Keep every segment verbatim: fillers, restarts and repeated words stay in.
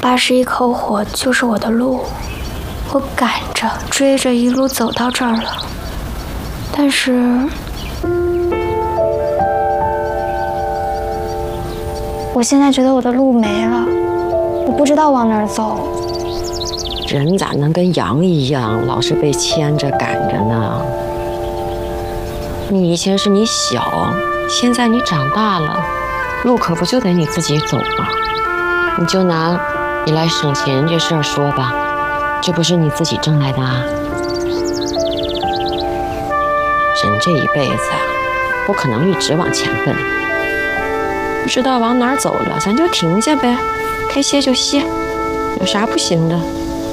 八十一口火就是我的路，我赶着追着一路走到这儿了。但是，我现在觉得我的路没了，我不知道往哪儿走。 人咋能跟羊一样，老是被牵着赶着呢？你以前是你小，现在你长大了，路可不就得你自己走吗？你就拿你来省钱这事儿说吧，这不是你自己挣来的啊。人这一辈子不可能一直往前奔，不知道往哪儿走了，咱就停下呗，该歇就歇，有啥不行的？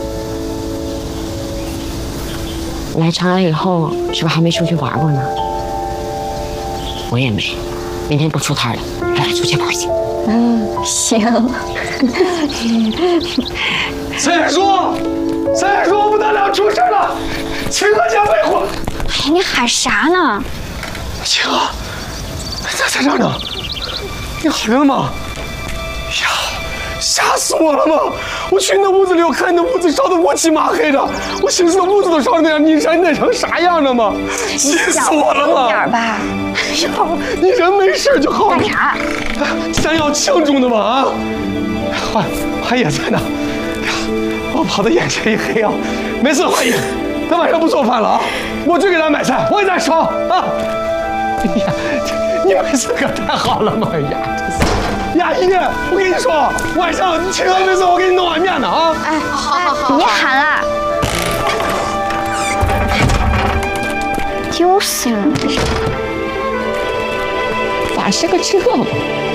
来长安以后，是不是还没出去玩过呢？我也没，明天不出摊了，咱俩出去玩去。 嗯，行。 三爷叔，三爷叔，不得了，出事了！秦河家被火！ 哎，你喊啥呢？ 秦河，在在这儿呢。你好人了吗？呀，吓死我了嘛！我去你那屋子里，我看你那屋子烧得乌漆麻黑的，我寻思那屋子都烧成那样，你人得成啥样了嘛？气死我了嘛！ 点吧。 哎呀，你人没事就好了。 干啥？ 咱要庆祝呢嘛啊！花花爷在呢。呀，我跑得眼前一黑啊！没事，花爷，他晚上不做饭了啊，我去给他买菜，我给他烧啊！哎呀，你没事可太好了嘛呀！真是。呀，姨，我跟你说，晚上秦河没事，我给你弄碗面呢啊！ 哎，好好好，别喊了，丢死了，这是。 咋是个这？